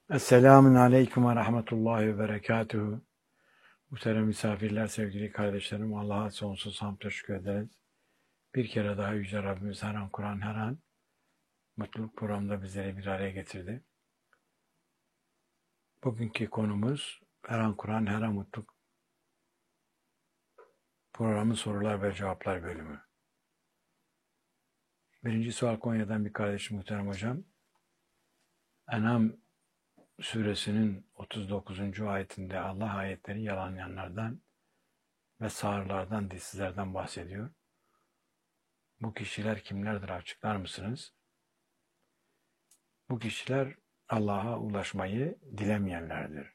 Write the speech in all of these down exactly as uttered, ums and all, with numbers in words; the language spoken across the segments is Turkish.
Esselamun Aleyküm ve Rahmetullahi ve Berekatuhu. Muhterem misafirler, sevgili kardeşlerim, Allah'a sonsuz hamd teşekkür ederiz. Bir kere daha Yüce Rabbimiz her an Kur'an, her an mutluluk programında bizleri bir araya getirdi. Bugünkü konumuz her an Kur'an, her an mutluluk programı sorular ve cevaplar bölümü. Birinci sual Konya'dan bir kardeşim muhterem hocam. En'am suresinin otuz dokuzuncu ayetinde Allah ayetleri yalanlayanlardan ve sağırlardan, dilsizlerden bahsediyor. Bu kişiler kimlerdir, açıklar mısınız? Bu kişiler Allah'a ulaşmayı dilemeyenlerdir.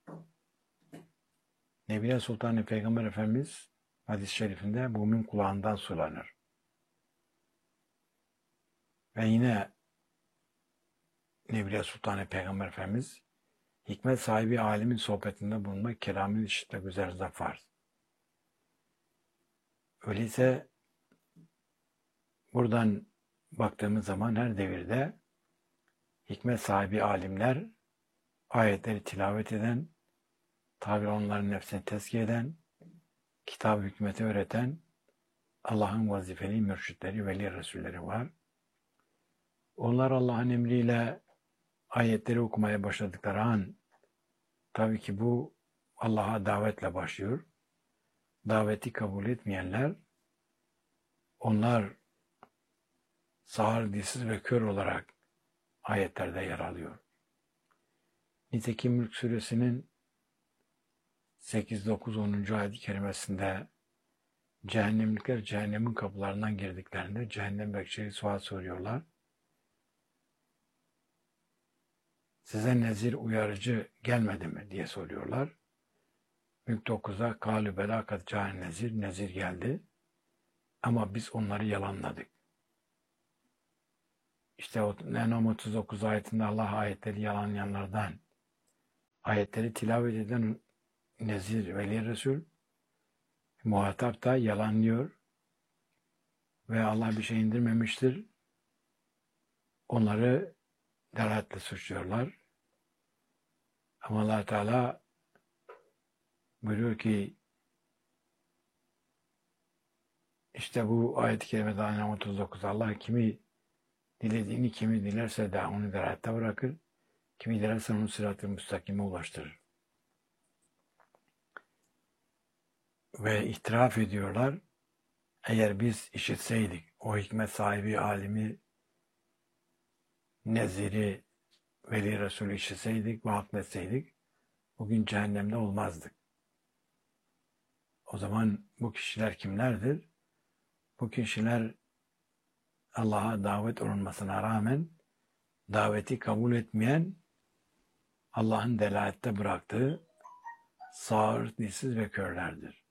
Nebiler Sultanı Peygamber Efendimiz hadis-i şerifinde mümin kulağından sulanır. Ve yine Nebiler Sultanı Peygamber Efendimiz hikmet sahibi alimin sohbetinde bulunmak, kelamını işitmek üzerinize farz. Öyleyse buradan baktığımız zaman her devirde hikmet sahibi alimler ayetleri tilavet eden, tabi onların nefsini tezkiye eden, kitab hükmeti öğreten Allah'ın vazifeli mürşitleri, veli resulleri var. Onlar Allah'ın emriyle ayetleri okumaya başladıkları an tabii ki bu Allah'a davetle başlıyor. Daveti kabul etmeyenler, onlar sağır, dilsiz ve kör olarak ayetlerde yer alıyor. Nitekim Mülk Suresinin sekiz, dokuz, onuncu ayet-i kerimesinde cehennemlikler cehennemin kapılarından girdiklerinde cehennem bekçileri sual soruyorlar. Size nezir, uyarıcı gelmedi mi diye soruyorlar. Mülk dokuzda kâlü belâkat câhen nezir, nezir geldi ama biz onları yalanladık. İşte En'am otuz dokuz ayetinde Allah ayetleri yalanlayanlardan, ayetleri tilavet eden nezir, veli resul, muhatap da yalanlıyor ve Allah bir şey indirmemiştir. Onları delaletle suçluyorlar. Ama Allah Teala buyuruyor ki işte bu ayet-i kerimede En'am otuz dokuz Allah kimi dilediğini, kimi dilerse de onu delalette bırakır, kimi dilerse onu sırat-ı müstakime ulaştırır. Ve itiraf ediyorlar, eğer biz işitseydik, o hikmet sahibi alimi, neziri, veli Resulü işitseydik ve hakmetseydik, bugün cehennemde olmazdık. O zaman bu kişiler kimlerdir? Bu kişiler Allah'a davet olunmasına rağmen daveti kabul etmeyen, Allah'ın delalette bıraktığı sağır, dilsiz ve körlerdir.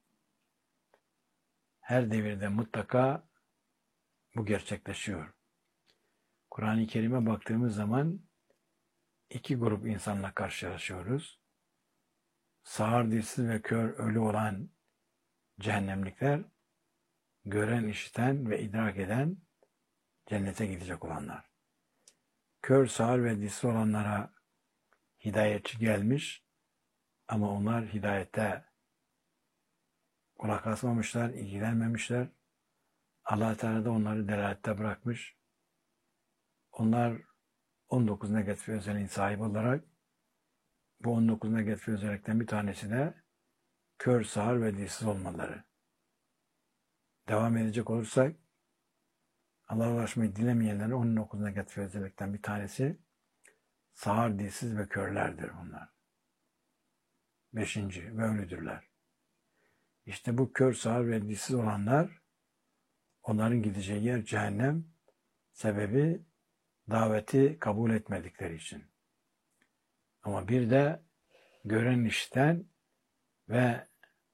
Her devirde mutlaka bu gerçekleşiyor. Kur'an-ı Kerim'e baktığımız zaman iki grup insanla karşılaşıyoruz. Sağır, dilsiz ve kör, ölü olan cehennemlikler, gören, işiten ve idrak eden cennete gidecek olanlar. Kör, sağır ve dilsiz olanlara hidayetçi gelmiş ama onlar hidayette kulak asmamışlar, ilgilenmemişler. Allah Teala da onları delalette bırakmış. Onlar on dokuz negatif özelliğin sahibi olarak, bu on dokuz negatif özellikten bir tanesi de kör, sağır ve dilsiz olmaları. Devam edecek olursak, Allah'a ulaşmayı dilemeyenlerin on dokuz negatif özellikten bir tanesi sağır, dilsiz ve körlerdir bunlar. Beşinci ve ölüdürler. İşte bu kör, sağır ve dilsiz olanlar, onların gideceği yer cehennem, sebebi daveti kabul etmedikleri için. Ama bir de gören, işiten ve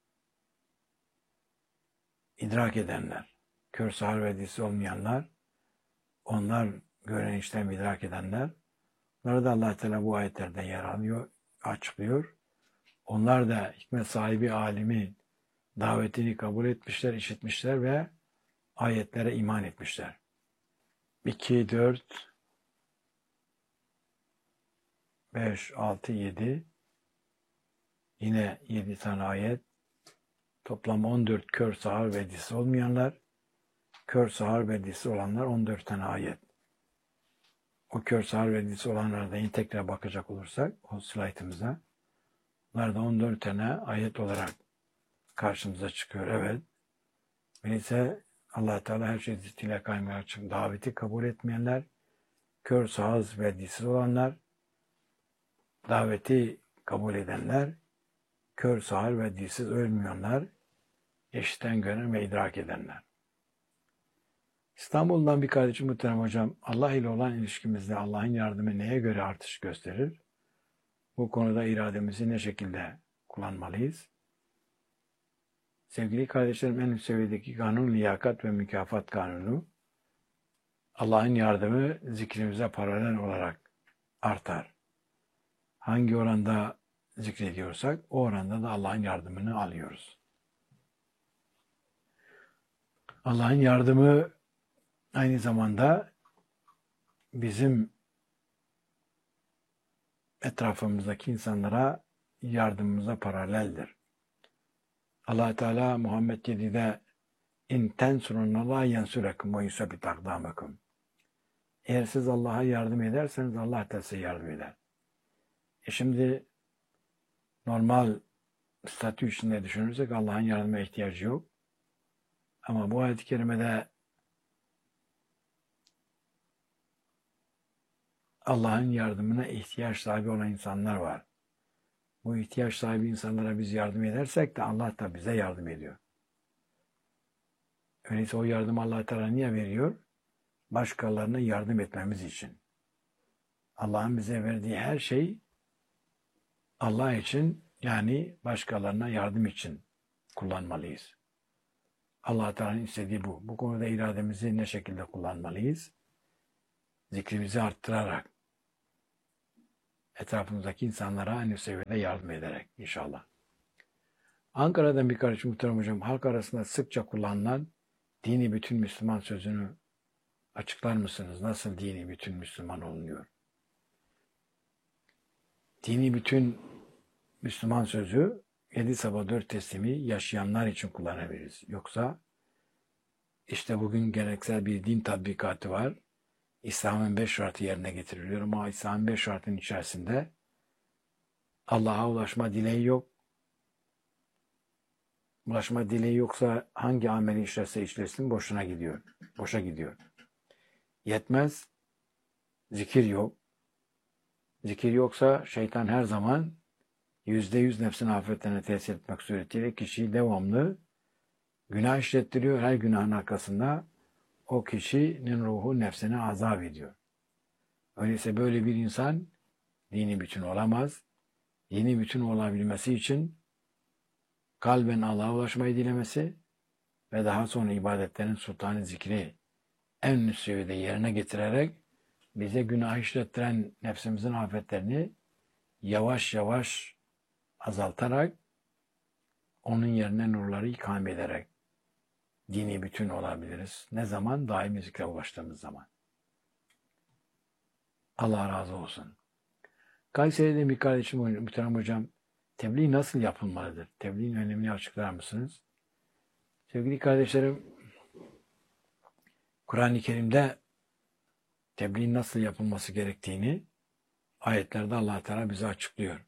idrak edenler, kör, sağır ve dilsiz olmayanlar, onlar gören, işiten ve idrak edenler, onları da Allah Teala bu ayetlerde yer alıyor, açıklıyor. Onlar da hikmet sahibi alimin davetini kabul etmişler, işitmişler ve ayetlere iman etmişler. iki, dört, beş, altı, yedi. Yine yedi tane ayet. Toplam on dört kör, sağır ve dilsiz olmayanlar. Kör, sağır ve dilsiz olanlar on dört tane ayet. O kör, sağır ve dilsiz olanlara da yine tekrar bakacak olursak o slaytımıza. Bunlar da on dört tane ayet olarak karşımıza çıkıyor. Evet. Öyleyse Allah Teala her şey ziddiyle kaymaya için daveti kabul etmeyenler, kör, sağır ve dilsiz olanlar, daveti kabul edenler, kör, sağır ve dilsiz ölmeyenler, eşitten gören ve idrak edenler. İstanbul'dan bir kardeşim muhterem hocam, Allah ile olan ilişkimizde Allah'ın yardımı neye göre artış gösterir? Bu konuda irademizi ne şekilde kullanmalıyız? Sevgili kardeşlerim, en üst seviyedeki kanun, liyakat ve mükafat kanunu, Allah'ın yardımı zikrimize paralel olarak artar. Hangi oranda zikrediyorsak, o oranda da Allah'ın yardımını alıyoruz. Allah'ın yardımı aynı zamanda bizim etrafımızdaki insanlara yardımımıza paraleldir. Allah Teala Muhammed yedide in tensurunallah yensurekum ve yusabbit akdamakum. Eğer siz Allah'a yardım ederseniz Allah da size yardım eder. E şimdi normal statü içinde düşünürsek Allah'ın yardımına ihtiyacı yok. Ama bu ayet-i kerimede Allah'ın yardımına ihtiyaç sahibi olan insanlar var. Bu ihtiyaç sahibi insanlara biz yardım edersek de Allah da bize yardım ediyor. Öyleyse o yardım Allah Teala niye veriyor? Başkalarına yardım etmemiz için. Allah'ın bize verdiği her şey Allah için, yani başkalarına yardım için kullanmalıyız. Allah Teala'nın istediği bu. Bu konuda irademizi ne şekilde kullanmalıyız? Zikrimizi arttırarak, etrafımızdaki insanlara aynı seviyede yardım ederek inşallah. Ankara'dan bir kardeşim muhterem hocam, halk arasında sıkça kullanılan dini bütün Müslüman sözünü açıklar mısınız? Nasıl dini bütün Müslüman olunuyor? Dini bütün Müslüman sözü yedi sabah dört teslimi yaşayanlar için kullanabiliriz. Yoksa işte bugün geleneksel bir din tatbikatı var. İslam'ın beş şartı yerine getiriliyor ama İslam'ın beş şartının içerisinde Allah'a ulaşma dileği yok. Ulaşma dileği yoksa hangi ameli işlerse işlesin boşuna gidiyor. Boşa gidiyor. Yetmez. Zikir yok. Zikir yoksa şeytan her zaman yüzde yüz nefsin afetlerine tesir etmek suretiyle kişiyi devamlı günah işlettiriyor. Her günahın arkasında o kişinin ruhu nefsine azap ediyor. Öyleyse böyle bir insan dini bütün olamaz. Dini bütün olabilmesi için kalben Allah'a ulaşmayı dilemesi ve daha sonra ibadetlerin sultanı zikri en üst seviyede yerine getirerek bize günah işlettiren nefsimizin afetlerini yavaş yavaş azaltarak onun yerine nurları ikame ederek dini bütün olabiliriz. Ne zaman? Daimi zikre ulaştığımız zaman. Allah razı olsun. Kayseri'de bir kardeşim, muhterem hocam, tebliğ nasıl yapılmalıdır? Tebliğin önemini açıklar mısınız? Sevgili kardeşlerim, Kur'an-ı Kerim'de tebliğin nasıl yapılması gerektiğini ayetlerde Allah Teala bize açıklıyor.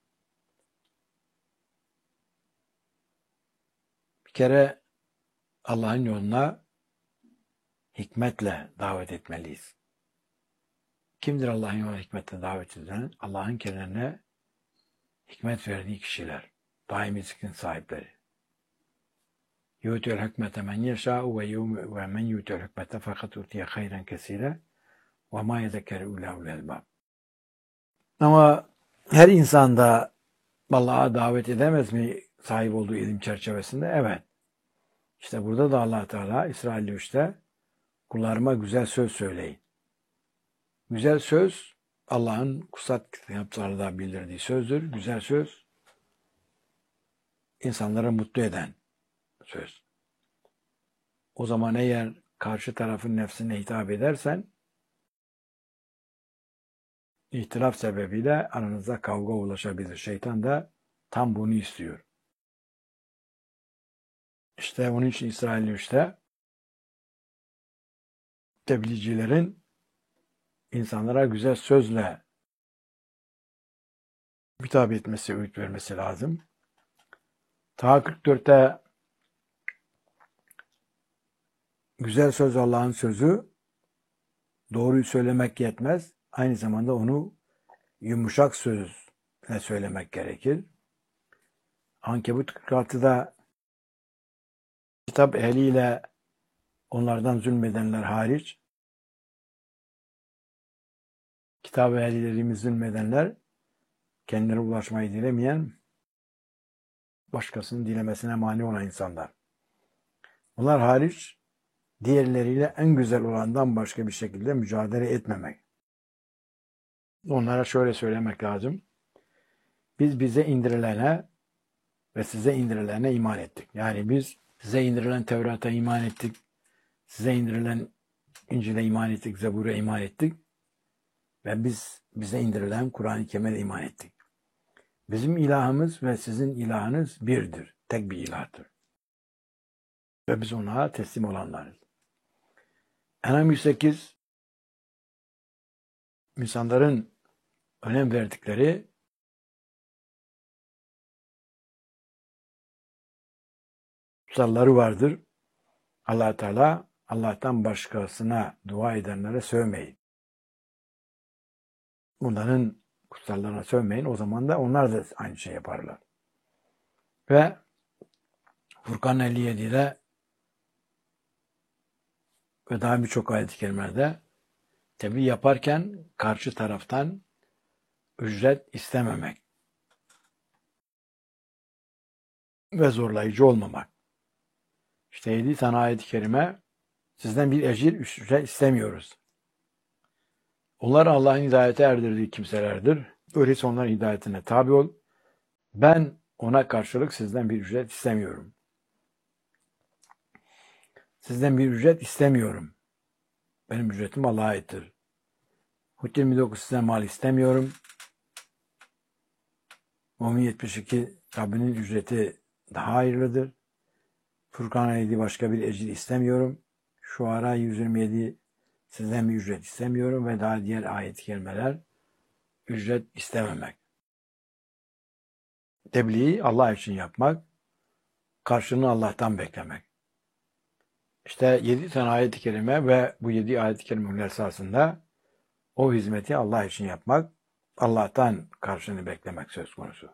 Bir kere Allah'ın yoluna hikmetle davet etmeliyiz. Kimdir Allah'ın yoluna hikmetle davet eden? Allah'ın kendilerine hikmet verdiği kişiler, daimi zikrin sahipleri. يُؤْتِيَ الْحِكْمَةَ مَنْ يَشَاءُ وَمَنْ يُؤْتَ الْحِكْمَةَ فَقَدْ اُوتِيَ خَيْرًا كَثِيرًا وَمَا يَذَكَّرُ إِلَّا أُولُو الْأَلْبَابِ. Ama her insan da Allah'a davet edemez mi sahip olduğu ilim çerçevesinde? Evet. İşte burada da Allah Teala İsrail üçte kullarıma güzel söz söyleyin. Güzel söz Allah'ın kutsat kitaplarında bildirdiği sözdür. Güzel söz insanları mutlu eden söz. O zaman eğer karşı tarafın nefsine hitap edersen İhtilaf sebebiyle aranızda kavga ulaşabilir. Şeytan da tam bunu istiyor. İşte onun için İsrail işte tebliğcilerin insanlara güzel sözle hitap etmesi, öğüt vermesi lazım. Ta kırk dörtte güzel söz Allah'ın sözü, doğruyu söylemek yetmez. Aynı zamanda onu yumuşak sözle söylemek gerekir. Ankebut kırk altıda kitap ehliyle onlardan zulmedenler hariç, kitap ehlilerimiz zulmedenler, kendilerine ulaşmayı dilemeyen, başkasının dilemesine mani olan insanlar. Bunlar hariç, diğerleriyle en güzel olandan başka bir şekilde mücadele etmemek. Onlara şöyle söylemek lazım. Biz bize indirilene ve size indirilene iman ettik. Yani biz size indirilen Tevrat'a iman ettik. Size indirilen İncil'e iman ettik, Zebur'a iman ettik. Ve biz bize indirilen Kur'an-ı Kerim'e iman ettik. Bizim ilahımız ve sizin ilahınız birdir. Tek bir ilahtır. Ve biz ona teslim olanlarız. En'am yüz sekiz insanların önem verdikleri kutsalları vardır. Allah Teala Allah'tan başkasına dua edenlere sövmeyin. Bunların kutsallarına sövmeyin. O zaman da onlar da aynı şey yaparlar. Ve Furkan elli yedi'de ve daha birçok ayet-i kerimelerde tebliğ yaparken karşı taraftan ücret istememek ve zorlayıcı olmamak. İşte yedi tane ayet-i kerime sizden bir ecir, ücret istemiyoruz. Onlar Allah'ın hidayete erdirdiği kimselerdir. Öyleyse onların hidayetine tabi ol. Ben ona karşılık sizden bir ücret istemiyorum. Sizden bir ücret istemiyorum. Benim ücretim Allah'a aittir. Hud yirmi dokuz sizden mal istemiyorum. Mümin yetmiş iki Rabbinin ücreti daha hayırlıdır. Furkan yedi başka bir ecir istemiyorum. Şuara yüz yirmi yedi sizden bir ücret istemiyorum ve daha diğer ayet-i kerimeler ücret istememek. Tebliği Allah için yapmak, karşılığını Allah'tan beklemek. İşte yedi tane ayet-i kerime ve bu yedi ayet-i kerimeler esasında o hizmeti Allah için yapmak, Allah'tan karşılığını beklemek söz konusu.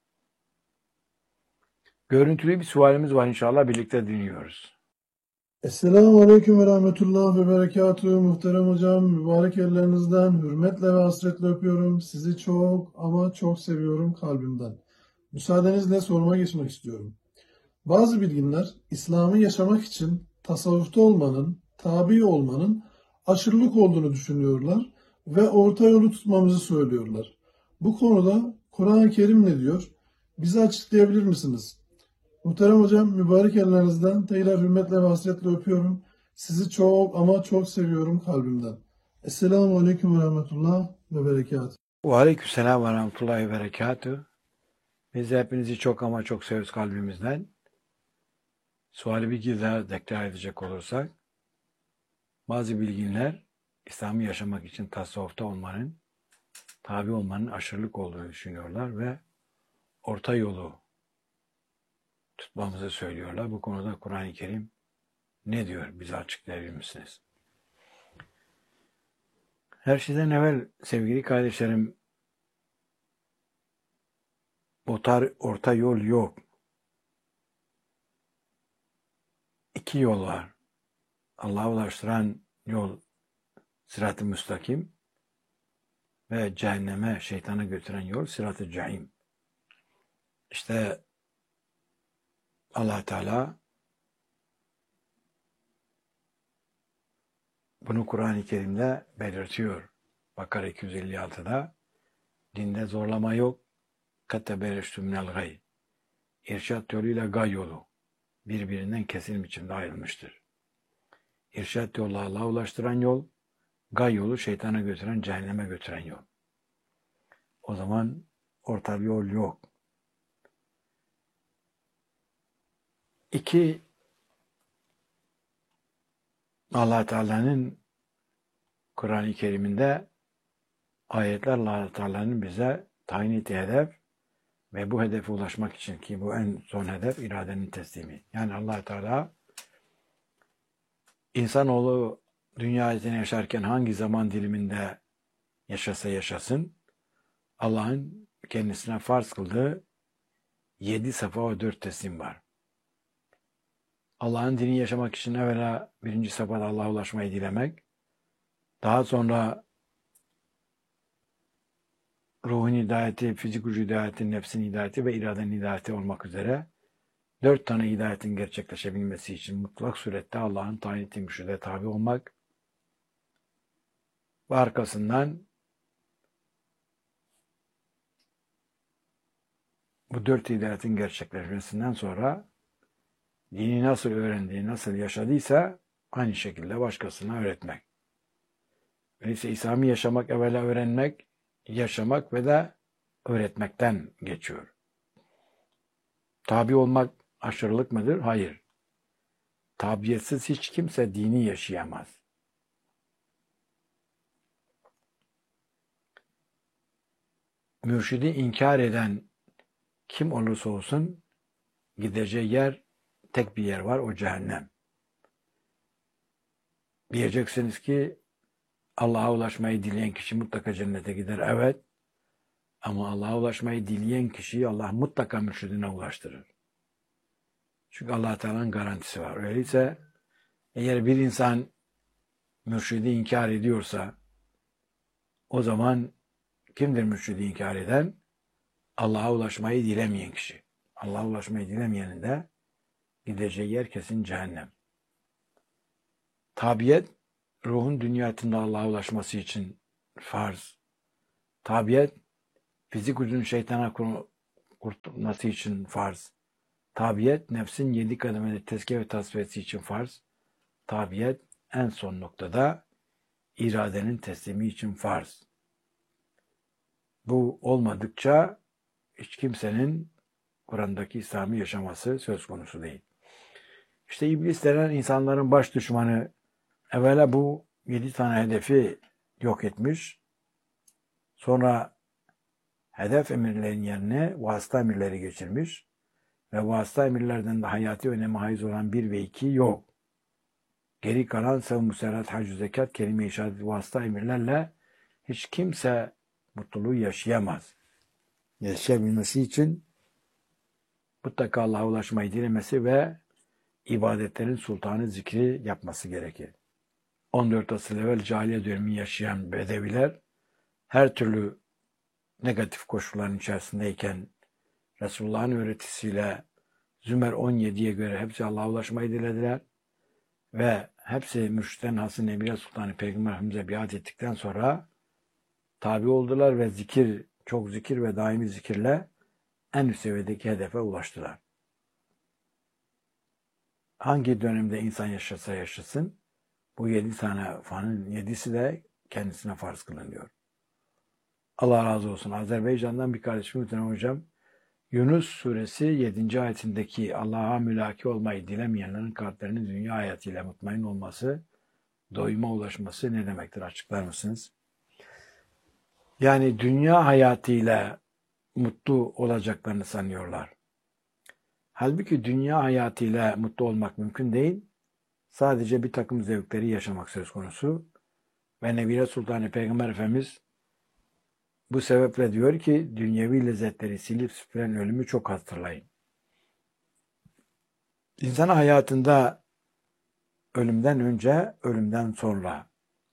Görüntülü bir sualimiz var, inşallah birlikte dinliyoruz. Esselamu Aleyküm ve Rahmetullah ve Berekatuhu. Muhterem hocam, mübarek ellerinizden hürmetle ve hasretle öpüyorum. Sizi çok ama çok seviyorum kalbimden. Müsaadenizle soruma geçmek istiyorum. Bazı bilginler İslam'ı yaşamak için tasavvufta olmanın, tabi olmanın aşırılık olduğunu düşünüyorlar ve orta yolu tutmamızı söylüyorlar. Bu konuda Kur'an-ı Kerim ne diyor? Bize açıklayabilir misiniz? Muhterem hocam, mübarek ellerinizden tekrar hürmetle ve hasretle öpüyorum. Sizi çok ama çok seviyorum kalbimden. Esselamu Aleyküm ve Rahmetullah ve Berekatuhu. Ve aleykümselam ve rahmetullahi ve berekatuhu. Biz de hepinizi çok ama çok seviyoruz kalbimizden. Suali bir kez daha tekrar edecek olursak, bazı bilginler İslam'ı yaşamak için tasavvufta olmanın, tabi olmanın aşırılık olduğunu düşünüyorlar ve orta yolu tutmamızı söylüyorlar. Bu konuda Kur'an-ı Kerim ne diyor? Bize açıklayabilir misiniz? Her şeyden evvel sevgili kardeşlerim, orta, orta yol yok. İki yol var. Allah'a ulaştıran yol sırat-ı müstakim ve cehenneme, şeytana götüren yol sırat-ı cahim. İşte Allah Teala bunu Kur'an-ı Kerim'de belirtiyor. Bakara iki yüz elli altıda dinde zorlama yok. Kattebereştü minel gay. İrşad yoluyla gay yolu birbirinden kesin biçimde ayrılmıştır. İrşad yolu Allah'a ulaştıran yol, gay yolu şeytana götüren, cehenneme götüren yol. O zaman orta bir yol yok. İki, Allah Teala'nın Kur'an-ı Kerim'inde ayetler Allah Teala'nın bize tayin ettiği hedef ve bu hedefe ulaşmak için, ki bu en son hedef iradenin teslimi. Yani Allah Teala insanoğlu dünya hayatını yaşarken hangi zaman diliminde yaşasa yaşasın, Allah'ın kendisine farz kıldığı yedi safa ve dört teslim var. Allah'ın dinini yaşamak için evvela birinci safhada Allah'a ulaşmayı dilemek, daha sonra ruhun hidayeti, fizik gücü hidayeti, nefsin hidayeti ve iradenin hidayeti olmak üzere dört tane hidayetin gerçekleşebilmesi için mutlak surette Allah'ın tayin ettiği mürşide tabi olmak ve arkasından bu dört hidayetin gerçekleşmesinden sonra dini nasıl öğrendiği, nasıl yaşadıysa aynı şekilde başkasına öğretmek. Öyleyse İslam'ı yaşamak, evvela öğrenmek, yaşamak ve de öğretmekten geçiyor. Tabi olmak aşırılık mıdır? Hayır. Tabiyetsiz hiç kimse dini yaşayamaz. Mürşidi inkar eden kim olursa olsun gideceği yer, tek bir yer var, o cehennem. Diyeceksiniz ki Allah'a ulaşmayı dileyen kişi mutlaka cennete gider. Evet. Ama Allah'a ulaşmayı dileyen kişiyi Allah mutlaka mürşidine ulaştırır. Çünkü Allah Teala'nın garantisi var. Öyleyse eğer bir insan mürşidi inkar ediyorsa o zaman kimdir mürşidi inkar eden? Allah'a ulaşmayı dilemeyen kişi. Allah'a ulaşmayı dilemeyenin de gideceği yer kesin cehennem. Tabiyet, ruhun dünya hayatında Allah'a ulaşması için farz. Tabiyet, fizik gücünün şeytana kurtulması için farz. Tabiyet, nefsin yedi kademede tezkiye ve tasfiyesi için farz. Tabiyet, en son noktada iradenin teslimi için farz. Bu olmadıkça hiç kimsenin Kur'an'daki İslam'ı yaşaması söz konusu değil. İşte iblis denen insanların baş düşmanı evvela bu yedi tane hedefi yok etmiş. Sonra hedef emirlerin yerine vasıta emirleri geçirmiş. Ve vasıta emirlerden de hayati önemi haiz olan bir ve iki yok. Geri kalan sev muserrat, hac, zekat, kelime-i şehadet, vasıta emirlerle hiç kimse mutluluğu yaşayamaz. Yaşayabilmesi için mutlaka Allah'a ulaşmayı dilemesi ve ibadetlerin sultanı zikri yapması gerekir. on dört asır evvel cahiliye dönemi yaşayan bedeviler her türlü negatif koşulların içerisindeyken Resulullah'ın öğretisiyle Zümer on yediye göre hepsi Allah'a ulaşmayı dilediler ve hepsi mürşitten Hasan Emire Sultanı Peygamber Efendimiz'e biat ettikten sonra tabi oldular ve zikir, çok zikir ve daimi zikirle en üst seviyedeki hedefe ulaştılar. Hangi dönemde insan yaşasa yaşasın, bu yedi tane fanın yedisi de kendisine farz kılınıyor. Allah razı olsun. Azerbaycan'dan bir kardeşim Muhterem Hocam, Yunus suresi yedinci ayetindeki Allah'a mülaki olmayı dilemeyenlerin kalplerinin dünya hayatıyla mutmain olması, doyuma ulaşması ne demektir? Açıklar mısınız? Yani dünya hayatıyla mutlu olacaklarını sanıyorlar. Halbuki dünya hayatıyla mutlu olmak mümkün değil. Sadece bir takım zevkleri yaşamak söz konusu. Ve Nebire Sultanı Peygamber Efendimiz bu sebeple diyor ki dünyevi lezzetleri silip süpüren ölümü çok hatırlayın. İnsan hayatında ölümden önce, ölümden sonra,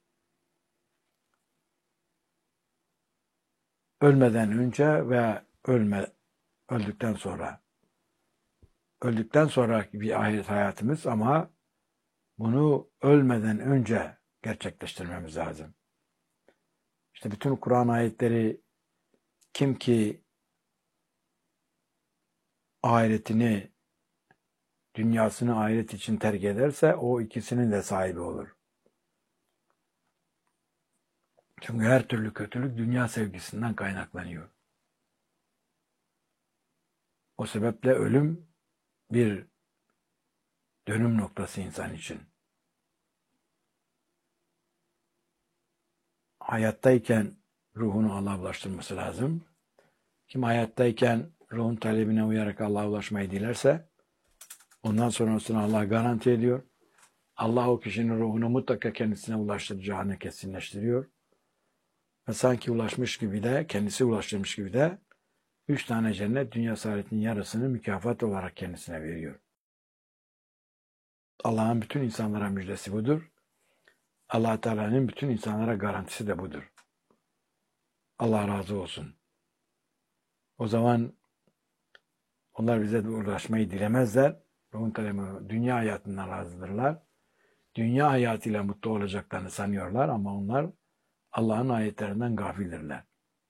ölmeden önce ve ölme, öldükten sonra. Öldükten sonraki bir ahiret hayatımız ama bunu ölmeden önce gerçekleştirmemiz lazım. İşte bütün Kur'an ayetleri kim ki ahiretini, dünyasını ahiret için terk ederse o ikisinin de sahibi olur. Çünkü her türlü kötülük dünya sevgisinden kaynaklanıyor. O sebeple ölüm bir dönüm noktası insan için. Hayattayken ruhunu Allah'a ulaştırması lazım. Kim hayattayken ruhun talebine uyarak Allah'a ulaşmayı dilerse ondan sonrasını Allah garanti ediyor. Allah o kişinin ruhunu mutlaka kendisine ulaştıracağını kesinleştiriyor. Ve sanki ulaşmış gibi de, kendisi ulaştırmış gibi de üç tane cennet dünya saadetinin yarısını mükafat olarak kendisine veriyor. Allah'ın bütün insanlara müjdesi budur. Allah Teala'nın bütün insanlara garantisi de budur. Allah razı olsun. O zaman onlar bize de ulaşmayı dilemezler. Ruhun talebi dünya hayatından razıdırlar. Dünya hayatıyla mutlu olacaklarını sanıyorlar ama onlar Allah'ın ayetlerinden gafildirler.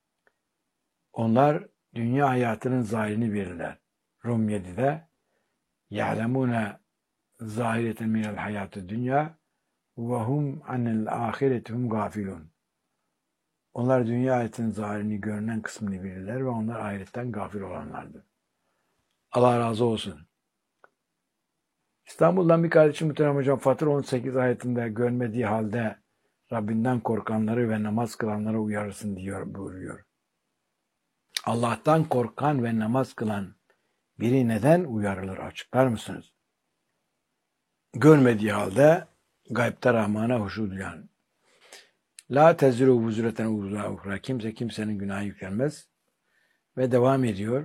Onlar dünya hayatının zahirini verirler. Rum yedide يَعْلَمُونَ زَاهِرَةً مِنَ الْحَيَاتِ الدُّنْيَا وَهُمْ عَنِ الْآخِرَةِ هُمْ غَافِلُونَ. Onlar dünya hayatının zahirini, görünen kısmını bilirler ve onlar ahiretten gafil olanlardır. Allah razı olsun. İstanbul'dan bir kardeşim muhterem hocam Fatır on sekiz ayetinde görmediği halde Rabbinden korkanları ve namaz kılanları uyarırsın diyor, buyuruyor. Allah'tan korkan ve namaz kılan biri neden uyarılır açıklar mısınız? Görmediği halde gaybte Rahman'a huşu duyan. La teziru vuzureten uzra ukra. Kimse kimsenin günahı yüklenmez. Ve devam ediyor.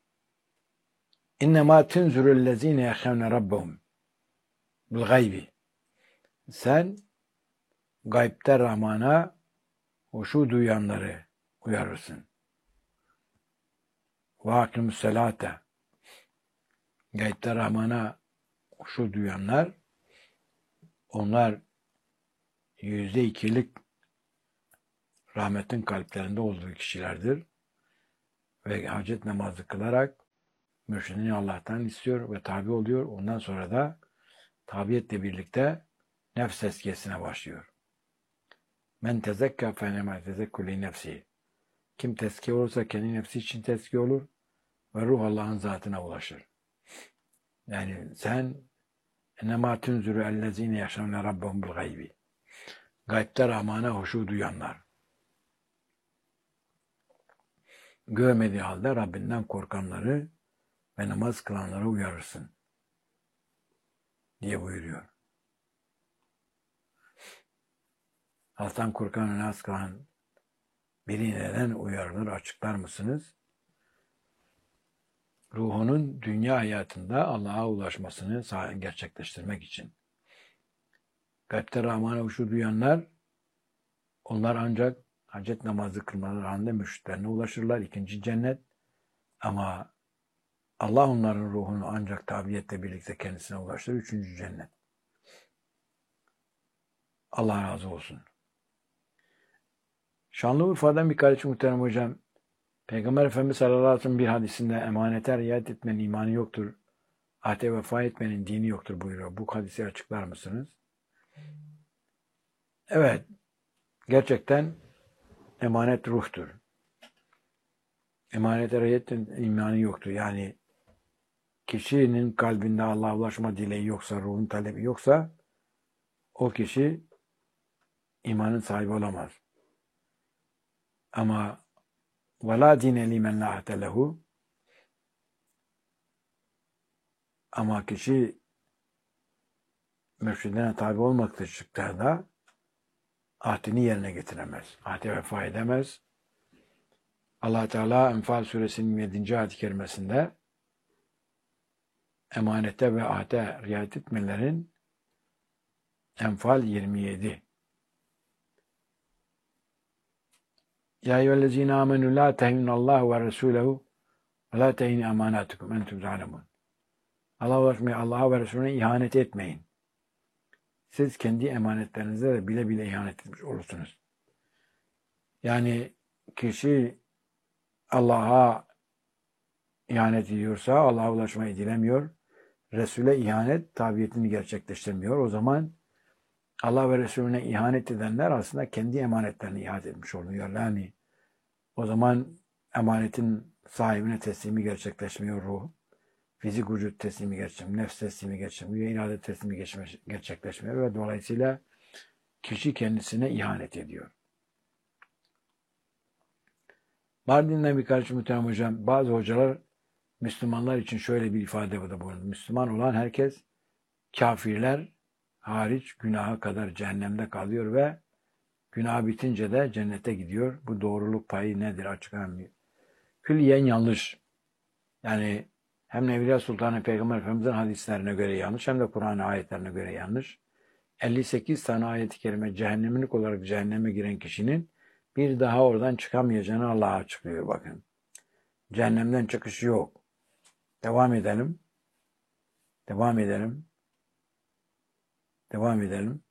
İnnemâ tunzurellezîne yehşevne rabbahum bil gaybi. Sen gaybte Rahman'a huşu duyanları uyarırsın. Ve akimus selâte. Gaybte Rahman'a huşu duyanlar, onlar yüzde ikilik rahmetin kalplerinde olduğu kişilerdir. Ve hacet namazı kılarak mürşidini Allah'tan istiyor ve tabi oluyor. Ondan sonra da tabiyetle birlikte nefs tezkiyesine başlıyor. Men tezekka fenema tezekkuli nefsi. Kim tezkiye olursa kendi nefsi için tezkiye olur ve ruh Allah'ın zatına ulaşır. Yani sen enema tunzuru ellezine yaşamne rabbahum bil gaybi. Gaybte Rahman'a huşu duyanlar. Görmediği halde Rabbinden korkanları ve namaz kılanları uyarırsın diye buyuruyor. Allah'tan korkan ve namaz kılan biri neden uyarılır açıklar mısınız? Ruhunun dünya hayatında Allah'a ulaşmasını gerçekleştirmek için. Gaybte Rahman'a huşu duyanlar, onlar ancak hacet namazı kılmaları halinde mürşitlerine ulaşırlar. İkinci cennet. Ama Allah onların ruhunu ancak tabiyetle birlikte kendisine ulaştırır. Üçüncü cennet. Allah razı olsun. Şanlıurfa'dan bir kardeşim muhterem hocam, Peygamber Efendimiz sallallahu aleyhi ve sellem bir hadisinde emanete riayet etmenin imanı yoktur, ahde vefa etmenin dini yoktur buyuruyor. Bu hadisi açıklar mısınız? Evet, gerçekten emanet ruhtur. Emanete riayet etmenin imanı yoktur. Yani kişinin kalbinde Allah'a ulaşma dileği yoksa, ruhun talebi yoksa o kişi imanın sahibi olamaz. Ama وَلَا دِينَ لِمَنْ لَا عَهْدَ لَهُ. Ama kişi mürşidine tabi olmak dışında ahdini yerine getiremez. Ahde vefa edemez. Allah Teala Enfal suresinin yedinci ayet-i kerimesinde emanete ve ahde riayet etmelerin Enfal yirmi yedi. Ya eyyühellezine amenü la tehinallahu ve resulehu ve la tehin emanatukum entum zalimun. Allah'a ulaşmayı, Allah'a ve Resulüne ihanet etmeyin. Siz kendi emanetlerinize de bile bile ihanet etmiş olursunuz. Yani kişi Allah'a ihanet ediyorsa Allah'a ulaşmayı dilemiyor. Resul'e ihanet tabiyetini gerçekleştirmiyor. O zaman Allah ve Resulüne ihanet edenler aslında kendi emanetlerini ihanet etmiş oluyor. Yani o zaman emanetin sahibine teslimi gerçekleşmiyor ruh. Fizik vücut teslimi gerçekleşmiyor. Nefs teslimi gerçekleşmiyor. İrade teslimi gerçekleşmiyor. Ve dolayısıyla kişi kendisine ihanet ediyor. Mardin'den bir kardeşim muhterem hocam, bazı hocalar Müslümanlar için şöyle bir ifade bulundu. Müslüman olan herkes kafirler hariç günaha kadar cehennemde kalıyor ve günah bitince de cennete gidiyor. Bu doğruluk payı nedir açıklanmıyor. Külliyen yanlış. Yani hem Evliya Sultanı Peygamber Efendimiz'in hadislerine göre yanlış hem de Kur'an ayetlerine göre yanlış. elli sekiz tane ayet-i kerime cehennemlik olarak cehenneme giren kişinin bir daha oradan çıkamayacağını Allah açıklıyor bakın. Cehennemden çıkış yok. Devam edelim. Devam edelim. Devam edelim.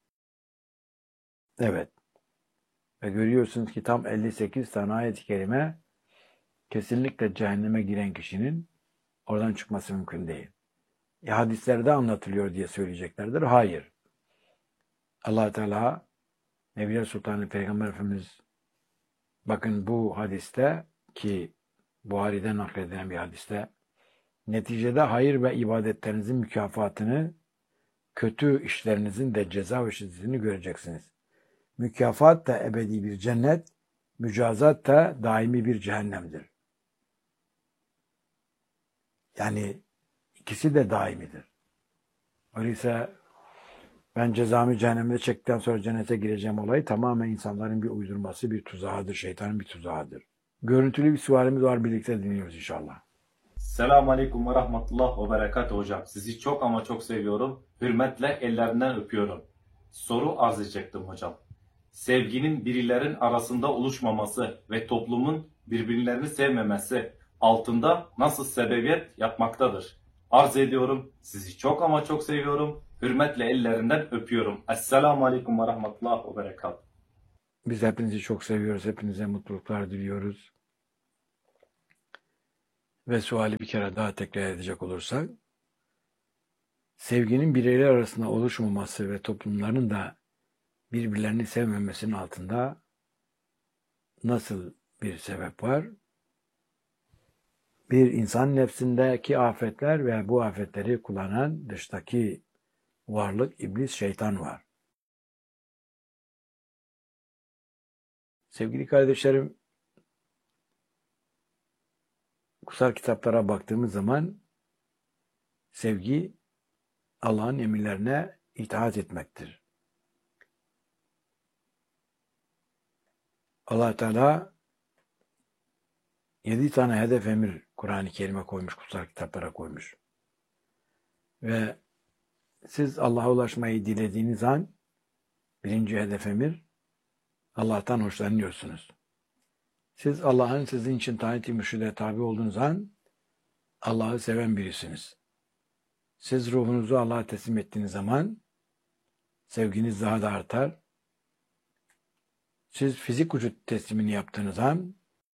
Evet. Ve görüyorsunuz ki tam elli sekiz tane ayet-i kerime kesinlikle cehenneme giren kişinin oradan çıkması mümkün değil. E, hadislerde anlatılıyor diye söyleyeceklerdir. Hayır. Allah Teala Nebiler Sultanı Peygamber Efendimiz bakın bu hadiste ki Buhari'den nakledilen bir hadiste neticede hayır ve ibadetlerinizin mükafatını kötü işlerinizin de ceza ve şiddetini göreceksiniz. Mükafat da ebedi bir cennet, mücazat da daimi bir cehennemdir. Yani ikisi de daimidir. Öyleyse ben cezamı cehennemde çektikten sonra cennete gireceğim olayı tamamen insanların bir uydurması, bir tuzağıdır, şeytanın bir tuzağıdır. Görüntülü bir sualimiz var, birlikte dinliyoruz inşallah. Selamun Aleyküm ve Rahmetullah ve Berekatuhu hocam. Sizi çok ama çok seviyorum. Hürmetle ellerinden öpüyorum. Soru arz edecektim hocam. Sevginin birilerin arasında oluşmaması ve toplumun birbirlerini sevmemesi altında nasıl sebebiyet yapmaktadır? Arz ediyorum. Sizi çok ama çok seviyorum. Hürmetle ellerinden öpüyorum. Esselamu Aleyküm ve Rahmetullah ve Berekatuhu. Biz hepinizi çok seviyoruz. Hepinize mutluluklar diliyoruz. Ve suali bir kere daha tekrar edecek olursak, sevginin bireyler arasında oluşmaması ve toplumların da birbirlerini sevmemesinin altında nasıl bir sebep var? Bir insan nefsindeki afetler ve bu afetleri kullanan dıştaki varlık, iblis, şeytan var. Sevgili kardeşlerim, kutsal kitaplara baktığımız zaman sevgi Allah'ın emirlerine itaat etmektir. Allah Teala yedi tane hedef emir Kur'an-ı Kerim'e koymuş, kutsal kitaplara koymuş. Ve siz Allah'a ulaşmayı dilediğiniz an birinci hedef emir Allah'tan hoşlanıyorsunuz. Siz Allah'ın sizin için taat-i mürşide tabi olduğunuz an Allah'ı seven birisiniz. Siz ruhunuzu Allah'a teslim ettiğiniz zaman sevginiz daha da artar. Siz fizik vücut teslimini yaptığınız an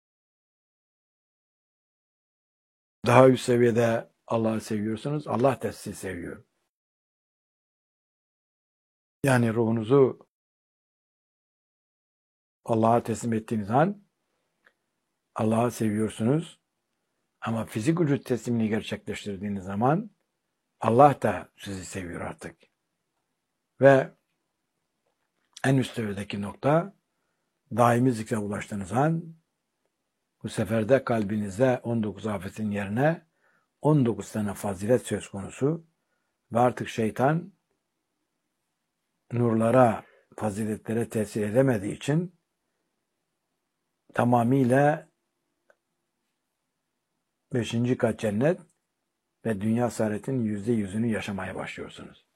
daha üst seviyede Allah'ı seviyorsunuz. Allah da sizi seviyor. Yani ruhunuzu Allah'a teslim ettiğiniz an Allah'ı seviyorsunuz. Ama fizik vücut teslimini gerçekleştirdiğiniz zaman Allah da sizi seviyor artık. Ve en üst seviyedeki nokta daimi zikre ulaştığınız an bu sefer de kalbinizde on dokuz afetin yerine on dokuz tane fazilet söz konusu ve artık şeytan nurlara, faziletlere tesir edemediği için tamamıyla beşinci kat cennet ve dünya saadetinin yüzde yüzünü yaşamaya başlıyorsunuz.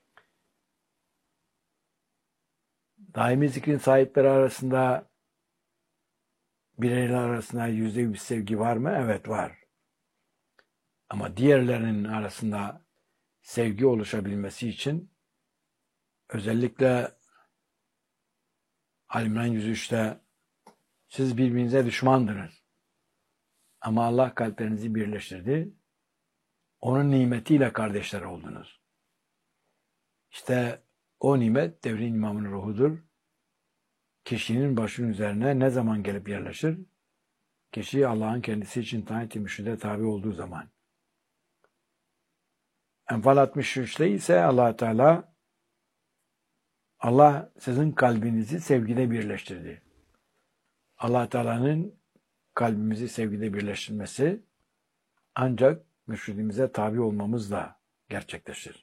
Daimi zikrin sahipleri arasında bireyler arasında yüzde bir sevgi var mı? Evet, var. Ama diğerlerinin arasında sevgi oluşabilmesi için özellikle Al-İmran yüz üçte siz birbirinize düşmandınız. Ama Allah kalplerinizi birleştirdi. Onun nimetiyle kardeşler oldunuz. İşte O nimet devrin imamının ruhudur. Kişinin başının üzerine ne zaman gelip yerleşir? Kişi Allah'ın kendisi için tayin-i mürşide tabi olduğu zaman. Enfal altmış üçte ise Allah Teala Allah sizin kalbinizi sevgide birleştirdi. Allah Teala'nın kalbimizi sevgide birleştirmesi ancak mürşidimize tabi olmamızla gerçekleşir.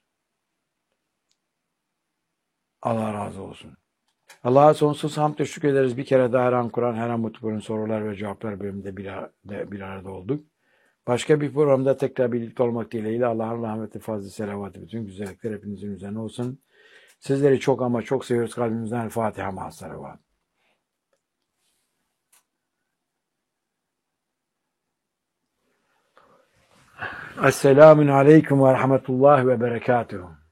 Allah razı olsun. Allah'a sonsuz hamd ve şükür ederiz. Bir kere daha her an Kur'an, her an Mutlukur'un sorular ve cevaplar bölümünde bir, arada, bir arada olduk. Başka bir programda tekrar birlikte olmak dileğiyle Allah'ın rahmeti, fazlı, selavatı, bütün güzellikler hepinizin üzerine olsun. Sizleri çok ama çok seviyoruz kalbimizden. Fatiha ma'as salavat. Esselamun aleyküm ve rahmetullahi ve berekatuhu.